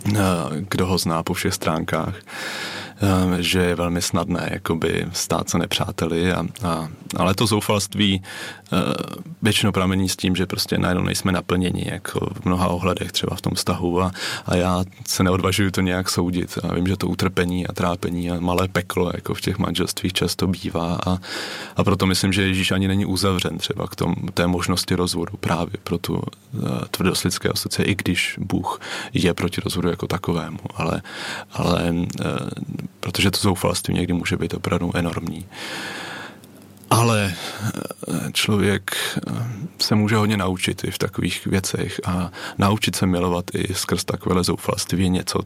kdo ho zná po všech stránkách, že je velmi snadné jakoby stát se nepřáteli, ale to zoufalství většinou pramení s tím, že prostě najednou nejsme naplněni jako v mnoha ohledech, třeba v tom vztahu a já se neodvažuju to nějak soudit a vím, že to utrpení a trápení a malé peklo jako v těch manželstvích často bývá a proto myslím, že Ježíš ani není uzavřen třeba k té možnosti rozvodu právě pro tu tvrdost lidské asociace, i když Bůh je proti rozvodu jako takovému, ale protože to zoufalství někdy může být opravdu enormní. Ale člověk se může hodně naučit i v takových věcech a naučit se milovat i skrz takové zoufalství je něco,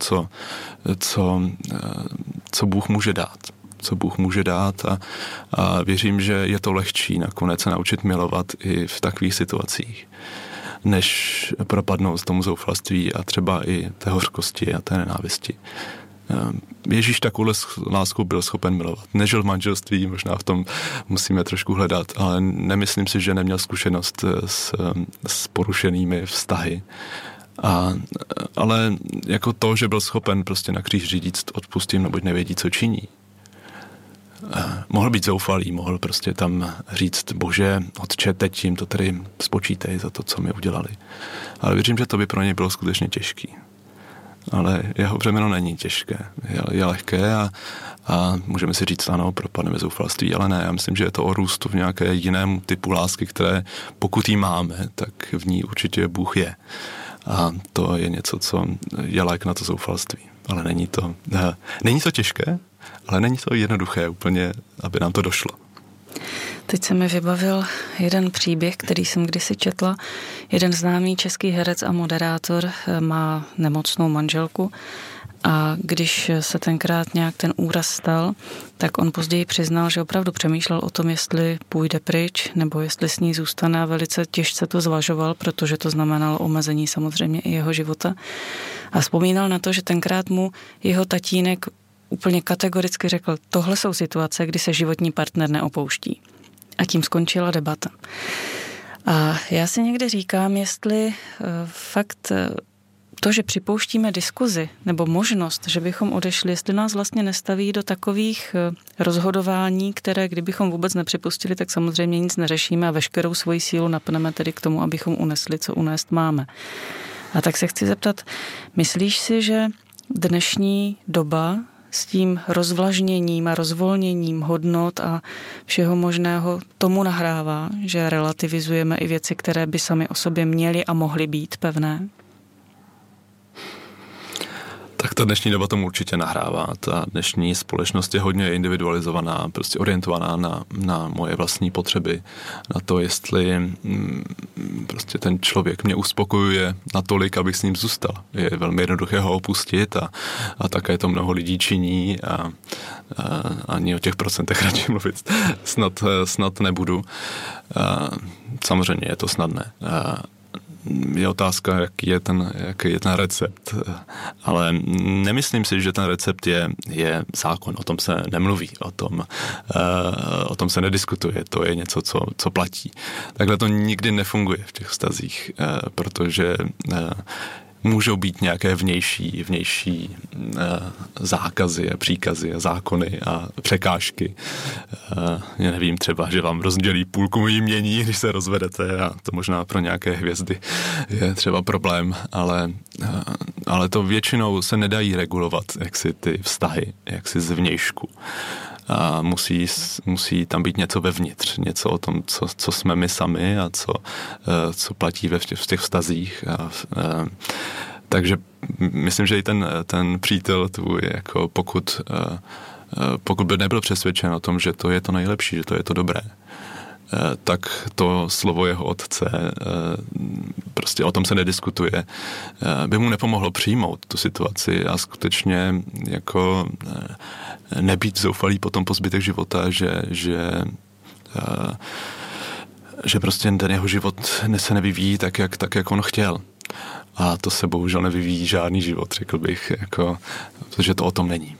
co Bůh může dát. Co Bůh může dát a věřím, že je to lehčí nakonec se naučit milovat i v takových situacích, než propadnout tomu zoufalství a třeba i té hořkosti a té nenávisti. Ježíš takovou lásku byl schopen milovat. Nežil v manželství, možná v tom musíme trošku hledat, ale nemyslím si, že neměl zkušenost s porušenými vztahy. Ale jako to, že byl schopen prostě na kříž říct odpustím, neboť nevědí, co činí. Mohl být zoufalý, mohl prostě tam říct Bože, Otče, teď jim to tady spočítej za to, co mi udělali. Ale věřím, že to by pro něj bylo skutečně těžký. Ale jeho břemeno není těžké, je lehké a můžeme si říct, ano, propadneme zoufalství, ale ne, já myslím, že je to o růstu v nějaké jiném typu lásky, které pokud jí máme, tak v ní určitě Bůh je. A to je něco, co je lék na to zoufalství. Ale není to těžké, ale není to jednoduché úplně, aby nám to došlo. Teď se mi vybavil jeden příběh, který jsem kdysi četla. Jeden známý český herec a moderátor má nemocnou manželku a když se tenkrát nějak ten úraz stal, tak on později přiznal, že opravdu přemýšlel o tom, jestli půjde pryč nebo jestli s ní zůstane a velice těžce to zvažoval, protože to znamenalo omezení samozřejmě i jeho života. A vzpomínal na to, že tenkrát mu jeho tatínek úplně kategoricky řekl, tohle jsou situace, kdy se životní partner neopouští. A tím skončila debata. A já si někdy říkám, jestli fakt to, že připouštíme diskuzi nebo možnost, že bychom odešli, jestli nás vlastně nestaví do takových rozhodování, které kdybychom vůbec nepřipustili, tak samozřejmě nic neřešíme a veškerou svoji sílu napneme tedy k tomu, abychom unesli, co unést máme. A tak se chci zeptat, myslíš si, že dnešní doba s tím rozvlažněním a rozvolněním hodnot a všeho možného tomu nahrává, že relativizujeme i věci, které by sami o sobě měly a mohly být pevné? Tak ta dnešní doba tomu určitě nahrává. Ta dnešní společnost je hodně individualizovaná, prostě orientovaná na moje vlastní potřeby, na to, jestli prostě ten člověk mě uspokojuje natolik, abych s ním zůstal. Je velmi jednoduché ho opustit a také to mnoho lidí činí a ani o těch procentech radši mluvit snad nebudu. Samozřejmě je to snadné. Je otázka, jaký je ten recept, ale nemyslím si, že ten recept je zákon, o tom se nemluví, o tom se nediskutuje, to je něco, co platí. Takhle to nikdy nefunguje v těch vztazích, protože můžou být nějaké vnější zákazy a příkazy a zákony a překážky. Já nevím, třeba, že vám rozdělí půlku jmění, když se rozvedete a to možná pro nějaké hvězdy je třeba problém, ale to většinou se nedají regulovat, jaksi ty vztahy, jaksi zvnějšku. A musí tam být něco vevnitř, něco o tom, co jsme my sami a co platí v těch vztazích. Takže myslím, že i ten přítel tvůj, jako pokud by nebyl přesvědčen o tom, že to je to nejlepší, že to je to dobré, tak to slovo jeho otce, prostě o tom se nediskutuje, by mu nepomohlo přijmout tu situaci a skutečně jako nebýt zoufalý potom po zbytek života, že prostě ten jeho život se nevyvíjí tak, jak on chtěl. A to se bohužel nevyvíjí žádný život, řekl bych, jako, protože to o tom není.